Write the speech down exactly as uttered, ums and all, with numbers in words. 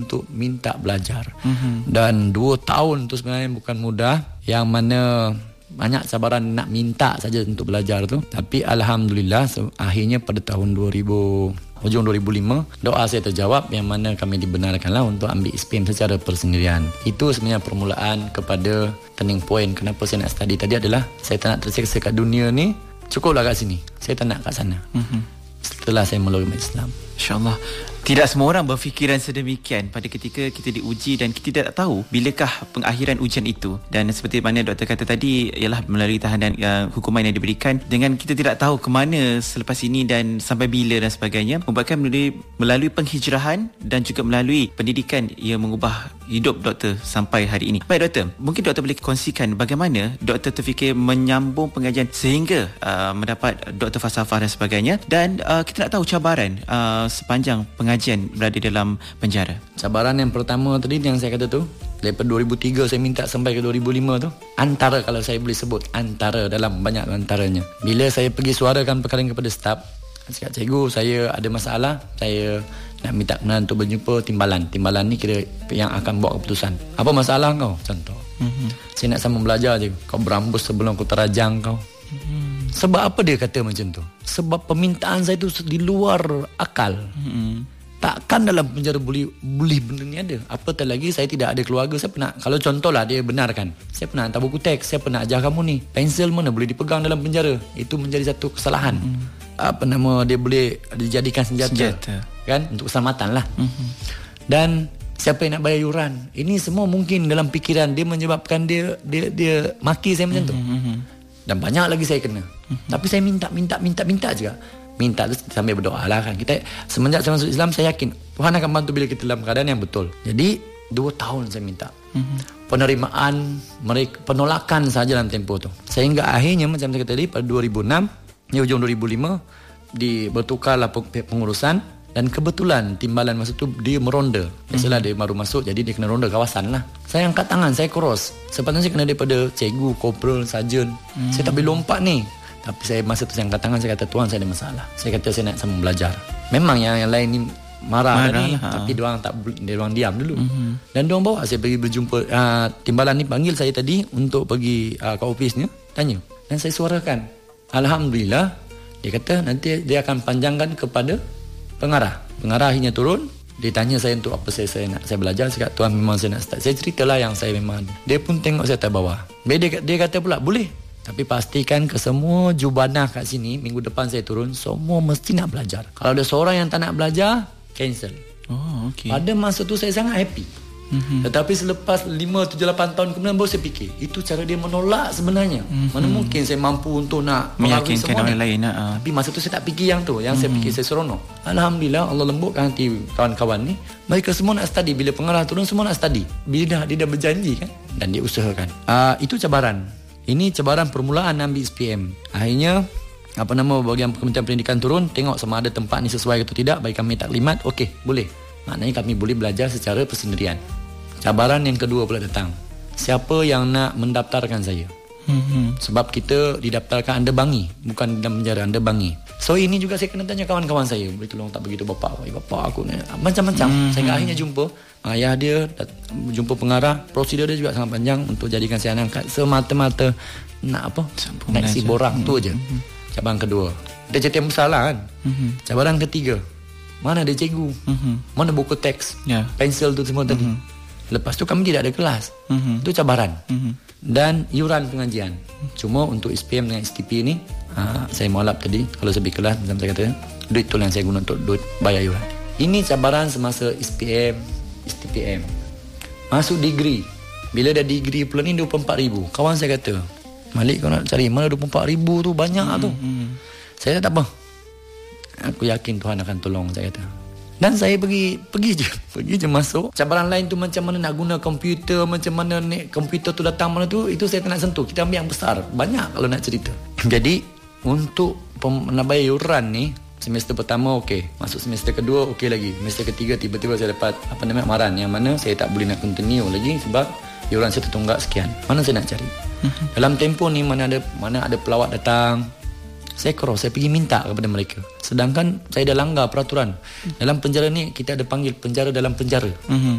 untuk minta belajar. Mm-hmm. Dan dua tahun tu sebenarnya bukan mudah, yang mana banyak cabaran nak minta saja untuk belajar tu. Tapi Alhamdulillah akhirnya pada tahun dua ribu, hujung dua ribu lima, doa saya terjawab, yang mana kami dibenarkanlah untuk ambil S P M secara persendirian. Itu sebenarnya permulaan kepada turning point kenapa saya nak study tadi adalah saya tak nak terseksa kat dunia ni, cukuplah kat sini, saya tak nak kat sana. Mm-hmm. Setelah saya meluk Islam, InsyaAllah. Tidak semua orang berfikiran sedemikian pada ketika kita diuji dan kita tidak tahu bilakah pengakhiran ujian itu. Dan seperti mana doktor kata tadi, ialah melalui tahanan uh, hukuman yang diberikan, dengan kita tidak tahu ke mana selepas ini dan sampai bila dan sebagainya, membuatkan melalui, melalui penghijrahan dan juga melalui pendidikan ia mengubah hidup doktor sampai hari ini. Baik doktor, mungkin doktor boleh kongsikan bagaimana doktor terfikir menyambung pengajian sehingga uh, mendapat doktor falsafah dan sebagainya. Dan uh, kita nak tahu cabaran uh, sepanjang pengajian berada dalam penjara. Cabaran yang pertama tadi yang saya kata tu, daripada dua ribu tiga saya minta sampai ke dua ribu lima tu, antara, kalau saya boleh sebut antara dalam banyak antaranya, bila saya pergi suarakan perkara kepada staf, cakap, cikgu saya ada masalah, saya nak minta kebenaran untuk berjumpa timbalan. Timbalan ni kira yang akan buat keputusan. Apa masalah kau? Contoh, mm-hmm. saya nak sambung belajar je, kau berambus sebelum aku terajang kau. Mm-hmm. Sebab apa dia kata macam tu? Sebab permintaan saya tu di luar akal. Mm-hmm. Takkan dalam penjara boleh boleh benda ni ada. Apatah lagi saya tidak ada keluarga. Saya pernah, kalau contohlah dia benarkan, saya pernah hantar buku teks, saya pernah ajar kamu ni, pensel mana boleh dipegang dalam penjara. Itu menjadi satu kesalahan. Mm-hmm. Apa nama, dia boleh dijadikan senjata, senjata. Kan, untuk keselamatan lah. Mm-hmm. Dan siapa yang nak bayar yuran? Ini semua mungkin dalam fikiran dia, menyebabkan dia dia dia maki saya macam mm-hmm. tu. Dan banyak lagi saya kena. Mm-hmm. Tapi saya minta minta minta minta juga. Minta tu sambil berdoa lah kan. Kita semenjak saya masuk Islam, saya yakin Tuhan akan bantu bila kita dalam keadaan yang betul. Jadi dua tahun saya minta. Mm-hmm. Penerimaan mereka, penolakan saja dalam tempoh tu. Sehingga akhirnya macam saya kata tadi, pada dua ribu enam, di hujung dua ribu lima, di bertukarlah pengurusan. Dan kebetulan timbalan masa tu dia meronda. Biasalah mm-hmm. dia baru masuk, jadi dia kena ronda kawasan lah. Saya angkat tangan, saya cross. Sepatutnya saya kena daripada cikgu, korporal, sarjan. Mm-hmm. Saya tak boleh lompat ni. Tapi saya masa tu saya angkat tangan, saya kata, Tuhan saya ada masalah. Saya kata saya nak sambung belajar. Memang yang, yang lain ni marah, marah ni, ha. Tapi diorang tak, diorang diam dulu. Mm-hmm. Dan diorang bawa saya pergi berjumpa, uh, timbalan ni panggil saya tadi untuk pergi uh, ke ofisnya, tanya. Dan saya suarakan, Alhamdulillah. Dia kata nanti dia akan panjangkan kepada pengarah. Pengarah akhirnya turun. Dia tanya saya untuk apa saya, saya nak saya belajar. Saya kata, Tuhan memang saya nak start. Saya ceritalah yang saya memang. Dia pun tengok saya atas bawah. Dia, dia kata pula, boleh. Tapi pastikan ke semua jubanah kat sini, minggu depan saya turun, semua mesti nak belajar. Kalau ada seorang yang tak nak belajar, cancel. Oh, okay. Pada masa tu saya sangat happy. Mm-hmm. Tetapi selepas lima tujuh lapan tahun kemudian baru saya fikir, itu cara dia menolak sebenarnya. Mm-hmm. Mana mungkin saya mampu untuk nak meyakinkan orang lain. Uh. Tapi masa tu saya tak fikir yang tu. Yang mm-hmm. saya fikir saya seronok. Alhamdulillah, Allah lembutkan hati kawan-kawan ni. Mereka semua nak study. Bila pengarah turun, semua nak study. Bila dah, dia dah berjanji kan, dan dia usahakan. uh, Itu cabaran. Ini cabaran permulaan ambil S P M. Akhirnya apa nama, bahagian Kementerian Pendidikan turun, tengok sama ada tempat ni sesuai atau tidak, bagi kami taklimat. Okey, boleh. Maknanya kami boleh belajar secara persendirian. Cabaran yang kedua pula datang. Siapa yang nak mendaftarkan saya? Hmm. Sebab kita didaftarkan, anda bangi, bukan dalam penjara, anda bangi. So ini juga saya kena tanya kawan-kawan saya, boleh tolong tak begitu bapak, bapak aku ni macam-macam. Hmm. Saya akhirnya jumpa ayah dia, jumpa pengarah. Prosedur dia juga sangat panjang untuk jadikan saya angkat semata-mata nak apa? Nak isi borang hmm. tu aja. Hmm. Cabaran kedua. Dia cerita yang besar lah kan. Hmm. Cabaran ketiga, mana ada cikgu? Hmm. Mana buku teks? Yeah. Pensel tu semua hmm. tadi. Lepas tu kami tidak ada kelas. Mm-hmm. Itu cabaran. Mm-hmm. Dan yuran pengajian. Cuma untuk S P M dengan S T P ni, ha, saya mualaf tadi, kalau saya pergi kelas, macam saya kata, duit tu yang saya guna untuk duit bayar yuran. Ini cabaran semasa S P M, S T P M. Masuk degree. Bila dah degree pula ni dua puluh empat ribu. Kawan saya kata, Malik kau nak cari mana dua puluh empat ribu tu, banyak mm-hmm. tu. Saya kata tak apa. Aku yakin Tuhan akan tolong, saya kata. Dan saya pergi pergi je, pergi je masuk. Cabaran lain tu macam mana nak guna komputer, macam mana ni komputer tu datang mana tu, itu saya tak nak sentuh. Kita ambil yang besar, banyak kalau nak cerita. Jadi untuk pem- nak bayar yuran ni, semester pertama okey, masuk semester kedua okey lagi, semester ketiga tiba-tiba saya dapat apa namanya amaran, yang mana saya tak boleh nak continue lagi sebab yuran saya tertunggak sekian. Mana saya nak cari? Dalam tempoh ni mana ada mana ada pelawat datang, Saya cross, saya pergi minta kepada mereka. Sedangkan saya dah langgar peraturan. Dalam penjara ni kita ada panggil penjara dalam penjara. Mm-hmm.